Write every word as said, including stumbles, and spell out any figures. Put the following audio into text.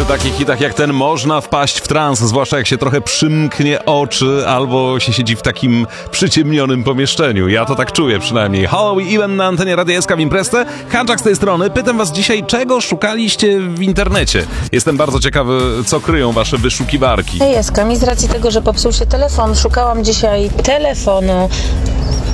takich hitach jak ten można wpaść w trans, zwłaszcza jak się trochę przymknie oczy albo się siedzi w takim przyciemnionym pomieszczeniu. Ja to tak czuję przynajmniej. Halloween Event na antenie Radia S K w Imprezę. Hanczak z tej strony. Pytam was dzisiaj, czego szukaliście w internecie? Jestem bardzo ciekawy, co kryją wasze wyszukiwarki. Hej, S K, mi z racji tego, że popsuł się telefon, szukałam dzisiaj telefonu